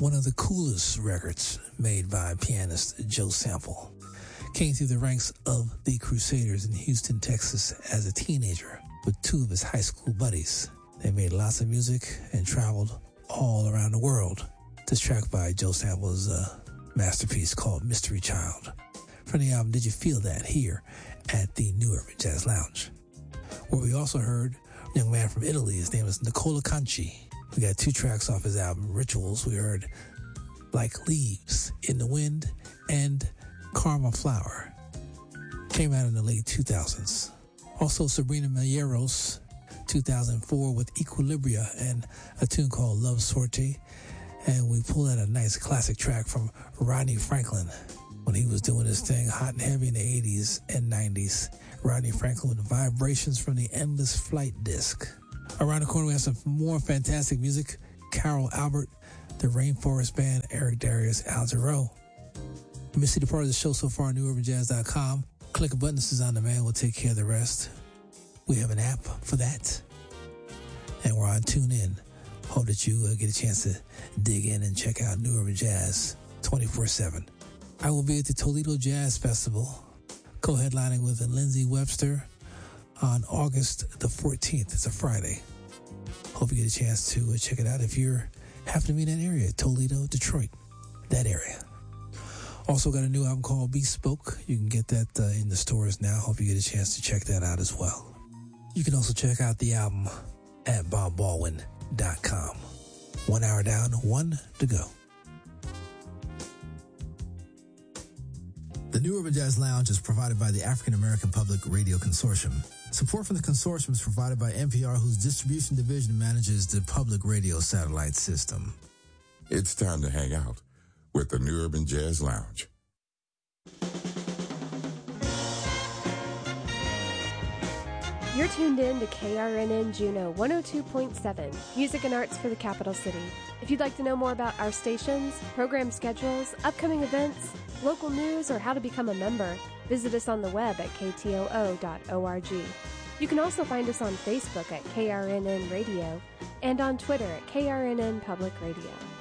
One of the coolest records made by pianist Joe Sample. Came through the ranks of the Crusaders in Houston, Texas as a teenager with two of his high school buddies. They made lots of music and traveled all around the world. This track by Joe Sample is a masterpiece called Mystery Child. From the album Did You Feel That? Here at the New Urban Jazz Lounge, where we also heard a young man from Italy. His name is Nicola Conci. We got two tracks off his album Rituals. We heard Like Leaves in the Wind and Karma Flower. Came out in the late 2000s. Also Sabrina Malheiros, 2004 with Equilibria and a tune called Love Sorte. And we pulled out a nice classic track from Rodney Franklin when he was doing his thing hot and heavy in the 80s and 90s. Rodney Franklin with Vibrations from the Endless Flight disc. Around the corner we have some more fantastic music. Carol Albert, the Rainforest Band, Eric Darius, Al Jarreau. You may see the part of the show so far on newurbanjazz.com. Click a button, this is on demand, we'll take care of the rest. We have an app for that. And we're on TuneIn. Hope that you get a chance to dig in and check out New Urban Jazz 24/7. I will be at the Toledo Jazz Festival, co-headlining with Lindsey Webster on August the 14th. It's a Friday. Hope you get a chance to check it out if you're happen to be in that area, Toledo, Detroit, that area. Also got a new album called Bespoke. You can get that in the stores now. Hope you get a chance to check that out as well. You can also check out the album at BobBaldwin.com. 1 hour down, 1 to go. The New Urban Jazz Lounge is provided by the African American Public Radio Consortium. Support from the consortium is provided by NPR, whose distribution division manages the public radio satellite system. It's time to hang out with the New Urban Jazz Lounge. You're tuned in to KRNN Juneau 102.7, music and arts for the capital city. If you'd like to know more about our stations, program schedules, upcoming events, local news, or how to become a member, visit us on the web at ktoo.org. You can also find us on Facebook at KRNN Radio and on Twitter at KRNN Public Radio.